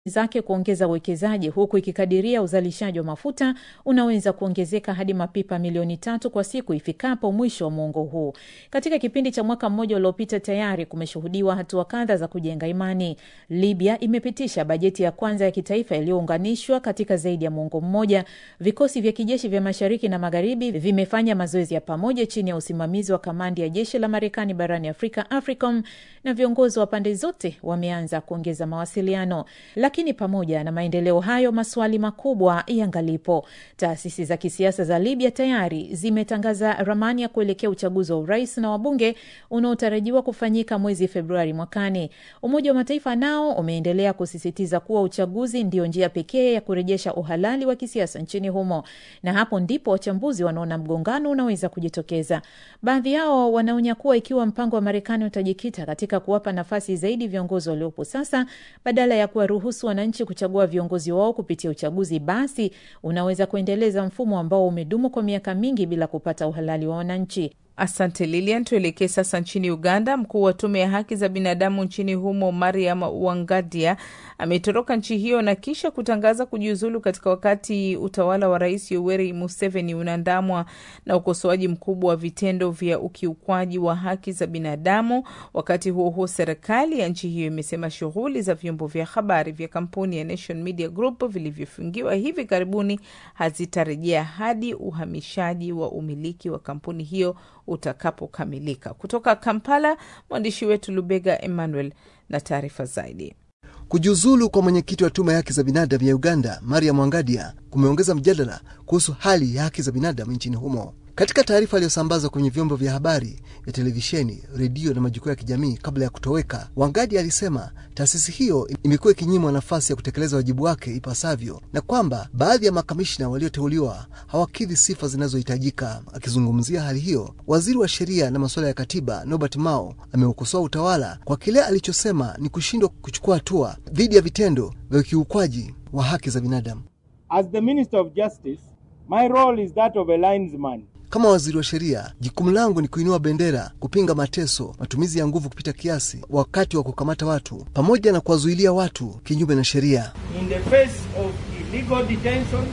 zake kuongeza uwekezaji, huku ikikadiria uzalishaji wa mafuta unaweza kuongezeka hadi mapipa milioni 3 kwa siku ifikapo mwisho wa muongo huu. Katika kipindi cha mwaka mmoja uliopita tayari kumeshuhudiwa hatua kadhaa za kujenga imani. Libya imepitisha bajeti ya kwanza ya kitaifa iliyounganishwa katika zaidi ya muongo mmoja. Vikosi vya kijeshi vya Mashariki na Magharibi vimefanya mazoezi ya pamoja chini ya usimamizi wa kamandi ya jeshi la Marekani barani Afrika, AFRICOM, na viongozi wa pande zote wameanza kuongeza mawasiliano. Lakini pamoja na maendeleo hayo, maswali makubwa yangalipo. Taasisi za kisiasa za Libya tayari zimetangaza ramani ya kuelekea uchaguzi wa urais na wabunge unaotarajiwa kufanyika mwezi Februari mwakani. Umoja wa Mataifa nao umeendelea kusisitiza kuwa uchaguzi ndio njia pekee ya kurejesha uhalali wa kisiasa nchini humo. Na hapo ndipo wachambuzi wanaona mgongano unaweza kujitokeza. Baadhi yao wanaonya kuwa ikiwa mpango wa Marekani utajikita katika kuwapa nafasi zaidi viongozi waliopo sasa badala ya kuwaruhusu wananchi kuchagua viongozi wao kupitia uchaguzi, basi unaweza kuendeleza mfumo ambao umedumu kwa miaka mingi bila kupata uhalali wa wananchi. Asante Lilian. Tuelekee sasa nchini Uganda. Mkuu wa tume ya haki za binadamu nchini humo, Mariam Wangadia, ametoroka nchi hiyo na kisha kutangaza kujiuzulu katika wakati utawala wa Rais Yoweri Museveni unaandamwa na ukosoaji mkubwa wa vitendo vya ukiukwaji wa haki za binadamu. Wakati huo huo, serikali ya nchi hiyo imesema shughuli za vyombo vya habari vya kampuni ya Nation Media Group vilivyofungiwa hivi karibuni hazitarejea hadi uhamishaji wa umiliki wa kampuni hiyo utakapokamilika. Kutoka Kampala, mwandishi wetu Lubega Emmanuel na taarifa zaidi. Kujiuzulu kwa mwenyekiti wa tume ya haki za binadamu ya Uganda, Mariam Wangadia, kumeongeza mjadala kuhusu hali ya haki za binadamu nchini humo. Katika taarifa iliyosambazwa kwenye vyombo vya habari ya televisheni, redio na majukwaa ya kijamii kabla ya kutoweka, Wangadia alisema taasisi hiyo imekuwa ikinyimwa nafasi ya kutekeleza wajibu wake ipasavyo na kwamba baadhi ya makamishna walioteuliwa hawakidhi sifa zinazohitajika. Akizungumzia hali hiyo, waziri wa sheria na masuala ya katiba Norbert Mao ameukosoa utawala kwa kile alichosema ni kushindwa kuchukua hatua dhidi ya vitendo vya ukiukwaji wa haki za binadamu. As the Minister of Justice, my role is that of a linesman. Kama waziri wa sheria, jukumu langu ni kuinua bendera, kupinga mateso, matumizi ya nguvu kupita kiasi wakati wa kukamata watu, pamoja na kuwazuilia watu kinyume na sheria. In the face of illegal detentions,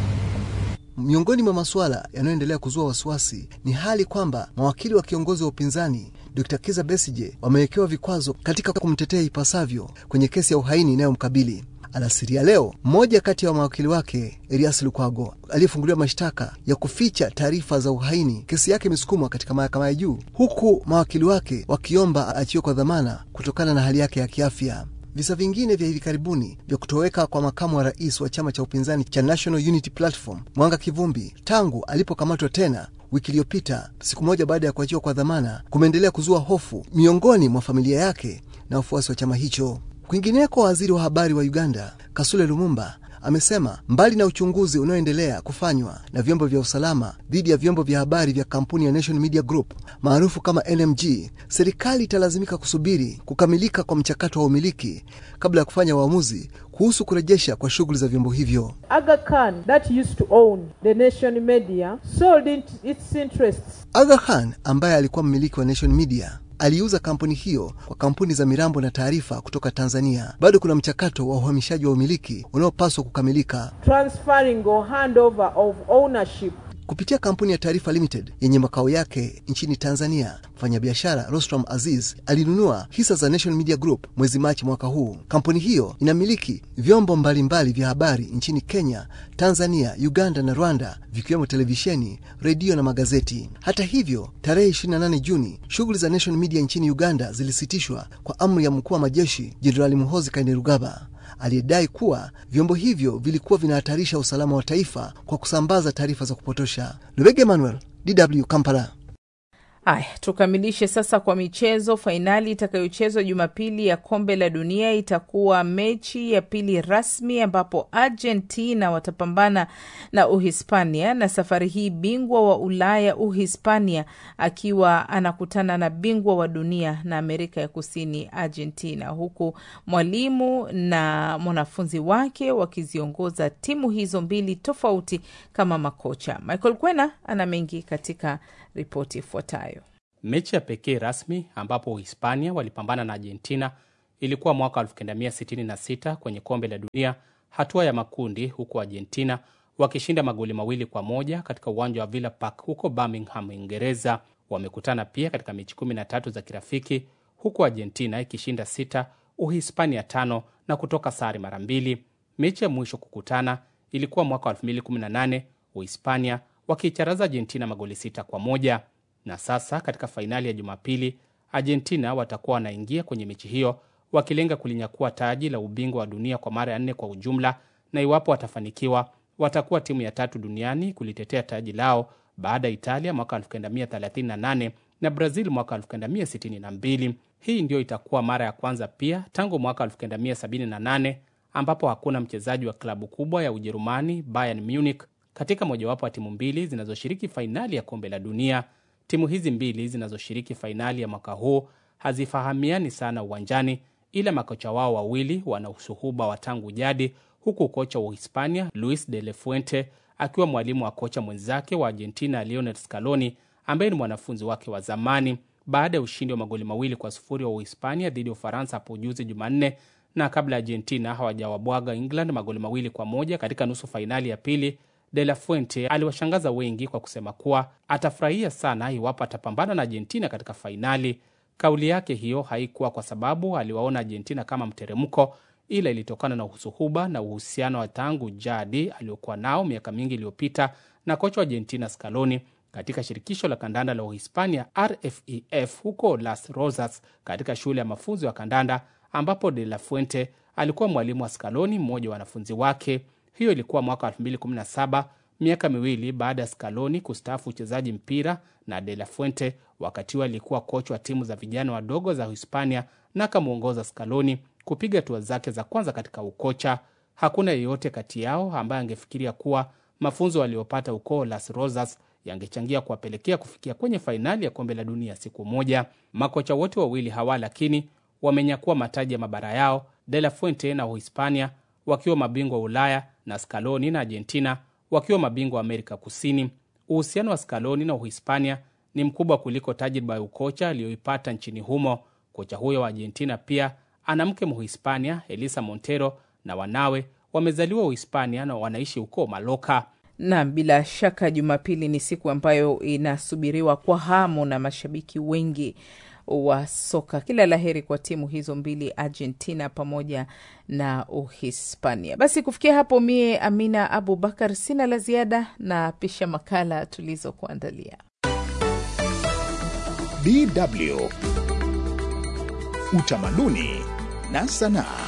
miongoni mwa masuala yanayoendelea kuzua wasiwasi ni hali kwamba mawakili wa kiongozi wa upinzani Dr. Kizza Besigye wamewekewa vikwazo katika kumtetea ipasavyo kwenye kesi ya uhaini inayomkabili. Alasiri ya leo, mmoja kati ya mawakili wake, Erias Lukwago, aliyefunguliwa mashtaka ya kuficha taarifa za uhaini, kesi yake imesukumwa katika mahakama ya juu, huku mawakili wake wakiomba aachiwe kwa dhamana kutokana na hali yake ya kiafya. Visa vingine vya hivi karibuni vya kutoweka kwa makamu wa rais wa chama cha upinzani cha National Unity Platform, Mwanga Kivumbi, tangu alipokamatwa tena wiki iliyopita, siku moja baada ya kuachiwa kwa dhamana, kumeendelea kuzua hofu miongoni mwa familia yake na wafuasi wa chama hicho. Kwingineko, waziri wa habari wa Uganda, Kasule Lumumba, amesema mbali na uchunguzi unaoendelea kufanywa na vyombo vya usalama dhidi ya vyombo vya habari vya kampuni ya Nation Media Group maarufu kama NMG, serikali italazimika kusubiri kukamilika kwa mchakato wa umiliki kabla ya kufanya uamuzi kuhusu kurejesha kwa shughuli za vyombo hivyo. Aga Khan, that used to own the Nation Media, sold its interests. Aga Khan, ambaye alikuwa mmiliki wa Nation Media, aliuza kampuni hiyo kwa kampuni za mirambo na taarifa kutoka Tanzania. Bado kuna mchakato wa uhamishaji wa umiliki unaopaswa kukamilika. Transferring or handover of ownership. Kupitia kampuni ya Taarifa Limited yenye makao yake nchini Tanzania, mfanyabiashara Rostram Aziz alinunua hisa za Nation Media Group mwezi Machi mwaka huu. Kampuni hiyo inamiliki vyombo mbalimbali vya habari nchini Kenya, Tanzania, Uganda na Rwanda, vikiwemo televisheni, redio na magazeti. Hata hivyo, tarehe 28 Juni, shughuli za Nation Media nchini Uganda zilisitishwa kwa amri ya mkuu wa majeshi Jenerali Muhoozi Kainerugaba, aliyedai kuwa vyombo hivyo vilikuwa vinahatarisha usalama wa taifa kwa kusambaza taarifa za kupotosha. Lubega Emmanuel, DW Kampala. Tukamilishe sasa kwa michezo. Fainali itakayochezwa Jumapili ya Kombe la Dunia itakuwa mechi ya pili rasmi ambapo Argentina watapambana na Uhispania, na safari hii bingwa wa Ulaya Uhispania akiwa anakutana na bingwa wa dunia na Amerika ya Kusini Argentina, huku mwalimu na mwanafunzi wake wakiziongoza timu hizo mbili tofauti kama makocha. Michael Kwena ana mengi katika ripoti ifuatayo. Mechi ya pekee rasmi ambapo Hispania walipambana na Argentina ilikuwa mwaka 1966 kwenye kombe la dunia hatua ya makundi, huko Argentina wakishinda magoli 2-1 katika uwanja wa Villa Park huko Birmingham, Uingereza. Wamekutana pia katika mechi 13 za kirafiki, huku Argentina ikishinda 6, Uhispania 5 na kutoka sare mara 2. Mechi ya mwisho kukutana ilikuwa mwaka 2018, Uhispania wakiicharaza Argentina magoli 6-1. Na sasa katika fainali ya Jumapili, Argentina watakuwa wanaingia kwenye mechi hiyo wakilenga kulinyakua taji la ubingwa wa dunia kwa mara ya 4 kwa ujumla, na iwapo watafanikiwa watakuwa timu ya 3 duniani kulitetea taji lao baada ya Italia mwaka 1938 na Brazil mwaka 1962. Hii ndio itakuwa mara ya kwanza pia tangu mwaka 1978 ambapo hakuna mchezaji wa klabu kubwa ya Ujerumani Bayern Munich katika mojawapo wa timu mbili zinazoshiriki fainali ya kombe la dunia. Timu hizi mbili zinazoshiriki fainali ya mwaka huu hazifahamiani sana uwanjani, ila makocha wao wawili wana usuhuba wa tangu jadi, huku kocha wa Hispania Luis de la Fuente akiwa mwalimu wa kocha mwenzake wa Argentina Lionel Scaloni, ambaye ni mwanafunzi wake wa zamani. Baada ya ushindi wa magoli 2-0 wa Uhispania dhidi ya Ufaransa hapo juzi Jumanne, na kabla Argentina hawajawabwaga England magoli 2-1 katika nusu fainali ya pili, De La Fuente aliwashangaza wengi kwa kusema kuwa atafurahia sana iwapo atapambana na Argentina katika fainali. Kauli yake hiyo haikuwa kwa sababu aliwaona Argentina kama mteremko, ila ilitokana na usuhuba na uhusiano wa tangu jadi aliokuwa nao miaka mingi iliyopita na kocha wa Argentina Scaloni katika shirikisho la kandanda la Uhispania RFEF huko Las Rosas, katika shule ya mafunzo ya kandanda ambapo De La Fuente alikuwa mwalimu wa Scaloni, mmoja wa wanafunzi wake. Hiyo ilikuwa mwaka 2017, miaka miwili baada ya Scaloni kustaafu uchezaji mpira, na De La Fuente wakati huo alikuwa kocha wa timu za vijana wadogo za Hispania na akamuongoza Scaloni kupiga hatua zake za kwanza katika ukocha. Hakuna yeyote kati yao ambaye angefikiria kuwa mafunzo waliopata huko Las Rosas yangechangia kuwapelekea kufikia kwenye fainali ya kombe la dunia siku moja. Makocha wote wawili hawa lakini wamenyakua mataji ya mabara yao, De La Fuente na Uhispania wakiwa mabingwa wa Ulaya na Scaloni na Argentina wakiwa mabingwa wa Amerika Kusini. Uhusiano wa Scaloni na Uhispania ni mkubwa kuliko tajriba ya ukocha aliyoipata nchini humo. Kocha huyo wa Argentina pia ana mke Mhispania, Elisa Montero, na wanawe wamezaliwa Uhispania na wanaishi huko Maloka. Na bila shaka Jumapili ni siku ambayo inasubiriwa kwa hamu na mashabiki wengi wa soka. Kila laheri kwa timu hizo mbili, Argentina pamoja na Uhispania. Basi kufikia hapo, mie Amina Abubakar sina la ziada, na pisha makala tulizokuandalia. DW Utamaduni na Sanaa.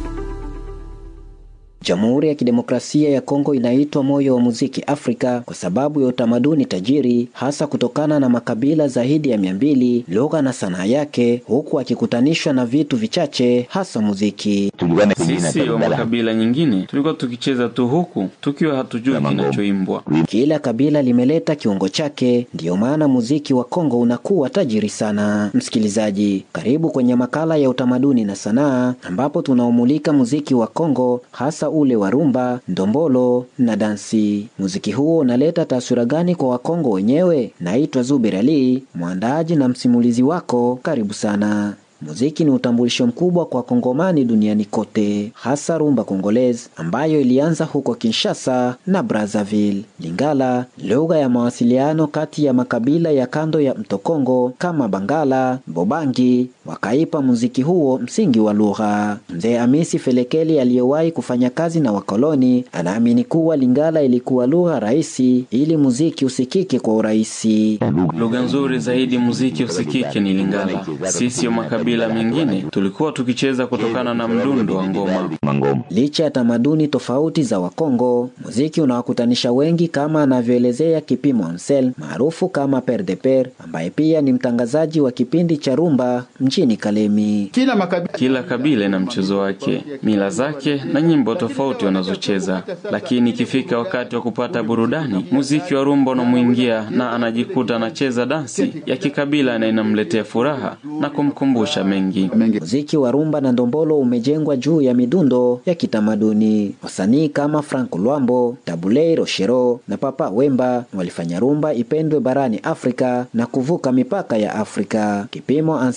Jamhuri ya Kidemokrasia ya Kongo inaitwa moyo wa muziki Afrika kwa sababu ya utamaduni tajiri, hasa kutokana na makabila zaidi ya 200, lugha na sanaa yake, huku akikutanishwa na vitu vichache hasa muziki. Sisi wa makabila nyingine tulikuwa tukicheza tu huku tukiwa hatujui kinachoimbwa. Kila kabila limeleta kiungo chake, ndio maana muziki wa Kongo unakuwa tajiri sana. Msikilizaji, karibu kwenye makala ya utamaduni na sanaa, ambapo tunaumulika muziki wa Kongo, hasa ule wa rumba, ndombolo na dansi. Muziki huo unaleta taswira gani kwa Wakongo wenyewe? Naitwa Zubir Ali, mwandaaji na msimulizi wako. Karibu sana. Muziki ni utambulisho mkubwa kwa Kongomani duniani kote, hasa rumba Kongolese ambayo ilianza huko Kinshasa na Brazzaville. Lingala, lugha ya mawasiliano kati ya makabila ya kando ya mto Kongo kama Bangala, Bobangi, wakaipa muziki huo msingi wa lugha. Mzee Amisi Felekeli aliyewahi kufanya kazi na wakoloni anaamini kuwa Lingala ilikuwa lugha rahisi ili muziki usikike kwa urahisi. Lugha nzuri zaidi muziki usikike ni Lingala. Sisi makabila mengine tulikuwa tukicheza kutokana na mdundo wa ngoma. Licha ya tamaduni tofauti za Wakongo, muziki unawakutanisha wengi, kama anavyoelezea Kipimo Ansel maarufu kama Père de Père, ambaye pia ni mtangazaji wa kipindi cha rumba mjini Kalemi. Kila kabila na mchezo wake, mila zake na nyimbo tofauti wanazocheza, lakini ikifika wakati wa kupata burudani, muziki wa rumba unamuingia na anajikuta anacheza dansi ya kikabila na inamletea furaha na kumkumbusha mengi. Muziki wa rumba na ndombolo umejengwa juu ya midundo ya kitamaduni. Wasanii kama Frank Luambo, Tabulei Rochero na Papa Wemba walifanya rumba ipendwe barani Afrika na kuvuka mipaka ya Afrika. Kipimo Anselme na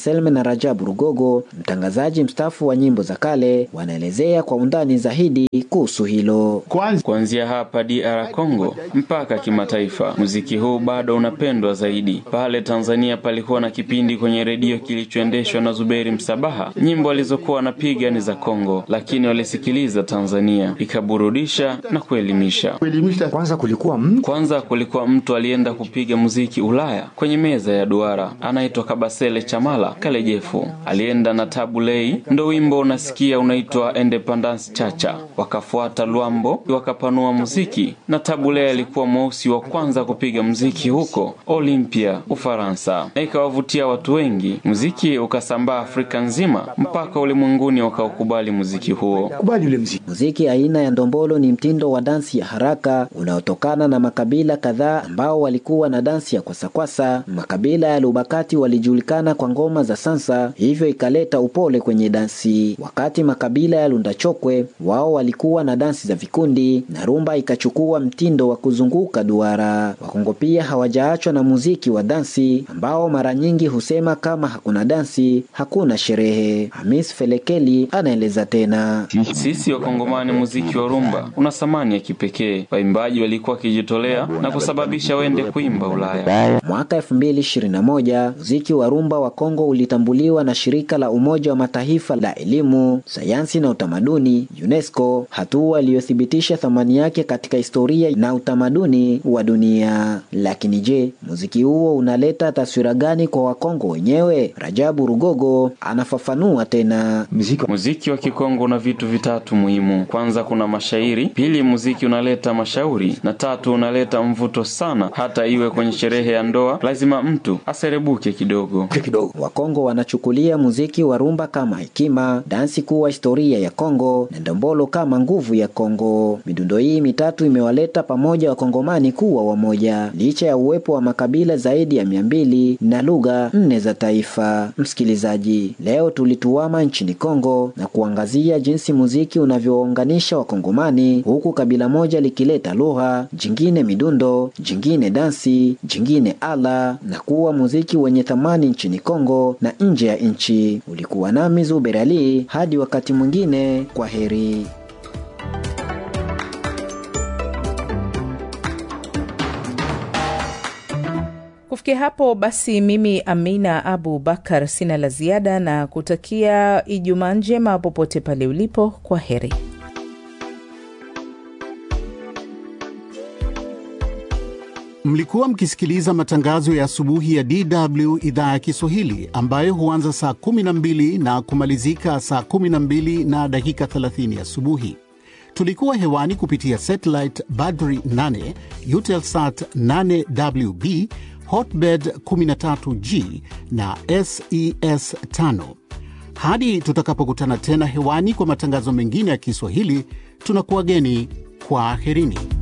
Rajabu Rugogo, mtangazaji mstaafu wa nyimbo za kale, wanaelezea kwa undani zaidi kuhusu hilo. Kuanzia hapa DR Congo mpaka kimataifa, muziki huu bado unapendwa zaidi. Pale Tanzania palikuwa na kipindi kwenye redio kilichoendeshwa na Zuberi Msabaha. Nyimbo alizokuwa wanapiga ni za Kongo, lakini walisikiliza Tanzania, ikaburudisha na kuelimisha. Kwanza kulikuwa mtu alienda kupiga muziki Ulaya kwenye meza ya duara, anaitwa Kabasele Chamala Kalejefu. Alienda na Tabulei, ndo wimbo unasikia unaitwa Independence Chacha. Wakafuata Luambo, wakapanua muziki, na Tabulei alikuwa mweusi wa kwanza kupiga muziki huko Olympia, Ufaransa. Na ikawavutia watu wengi. Muziki ukasambaa Afrika nzima mpaka ulimwenguni wakaukubali muziki huo. Muziki aina ya ndombolo ni mtindo wa dansi ya haraka unaotokana na makabila kadhaa ambao walikuwa na dansi ya kwasakwasa. Makabila ya Lubakati walijulikana kwa ngoma za sansa, hivyo ikaleta upole kwenye dansi. Wakati makabila ya Lundachokwe wao walikuwa na dansi za vikundi, na rumba ikachukua mtindo wa kuzunguka duara. Wakongo pia hawajaachwa na muziki wa dansi ambao mara nyingi husema kama hakuna dansi hakuna sherehe. Hamis Felekeli anaeleza tena. Sisi Wakongomani, muziki wa rumba una thamani ya kipekee. Waimbaji walikuwa kijitolea na kusababisha wende kuimba Ulaya. Mwaka 2021 muziki wa rumba wa Kongo ulitambuliwa na shirika la Umoja wa Mataifa la elimu, sayansi na utamaduni UNESCO, hatua iliyothibitisha thamani yake katika historia na utamaduni wa dunia. Lakini je, muziki huo unaleta taswira gani kwa Wakongo wenyewe? Rajabu Rugogo anafafanua tena. Muziki wa Kikongo una vitu vitatu muhimu. Kwanza kuna mashairi, pili muziki unaleta mashauri, na tatu unaleta mvuto sana. Hata iwe kwenye sherehe ya ndoa, lazima mtu aserebuke kidogo. Wakongo wanachukulia muziki wa rumba kama hekima, dansi kuwa historia ya Kongo, na ndombolo kama nguvu ya Kongo. Midundo hii mitatu imewaleta pamoja Wakongomani kuwa wamoja, licha ya uwepo wa makabila zaidi ya 200 na lugha 4 za taifa. Msikilizaji, leo tulituama nchini Kongo na kuangazia jinsi muziki unavyounganisha Wakongomani, huku kabila moja likileta lugha, jingine midundo, jingine dansi, jingine ala, na kuwa muziki wenye thamani nchini Kongo na nje ya nchi. Ulikuwa nami Zuber Ali, hadi wakati mwingine, kwa heri. Kufikia hapo basi, mimi Amina Abu Bakar sina la ziada na kutakia Ijumaa njema popote pale ulipo. Kwa heri. Mlikuwa mkisikiliza matangazo ya asubuhi ya DW idhaa ya Kiswahili ambayo huanza saa 12 na kumalizika saa 12 na dakika 30 asubuhi. Tulikuwa hewani kupitia satellite Badri 8, Eutelsat 8WB, Hotbird 13G na SES 5. Hadi tutakapokutana tena hewani kwa matangazo mengine ya Kiswahili, tunakuwageni kwa aherini.